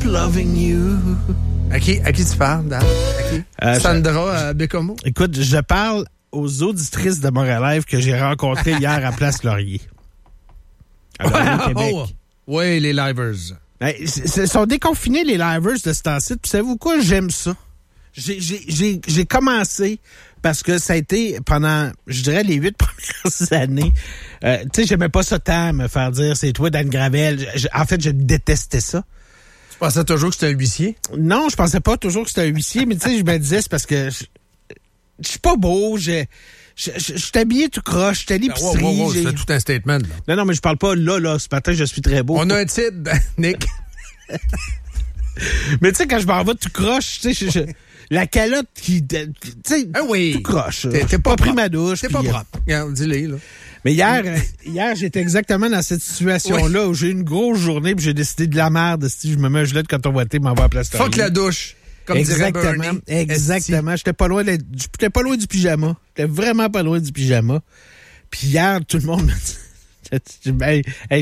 loving you. À qui tu parles, Dan? À qui? Sandra Bécomo? Écoute, je parle aux auditrices de Montréal Live que j'ai rencontrées hier à Place Laurier. À Laurier, Québec. Oui, les livers. Ils sont déconfinés, les livers de ce temps-ci. Puis savez-vous quoi? J'aime ça. J'ai commencé parce que ça a été pendant, je dirais, les 8 premières années. Tu sais, j'aimais pas ça tant, me faire dire c'est toi, Dan Gravel. En fait, je détestais ça. Tu pensais toujours que c'était un huissier? Non, je pensais pas toujours que c'était un huissier, mais tu sais, je me disais, c'est parce que je suis pas beau, je suis habillé tout croche, j'étais à l'épicerie. C'est tout un statement, là. Non, mais je parle pas là, ce matin, je suis très beau. On a un titre, Nick. Mais tu sais, quand je m'en vais tout croche, tu sais, la calotte qui, tu sais, tout croche. T'es pas pris ma douche. T'es pas propre. Regarde, dis-le, là. Mais hier, j'étais exactement dans cette situation-là où j'ai eu une grosse journée puis j'ai décidé de la merde. Si je me mets un gilet de coton-ouaté, m'en va à Place Laurier. Fuck la douche. Comme Exactement. J'étais pas loin du pyjama. J'étais vraiment pas loin du pyjama. Puis hier, tout le monde me dit, hey,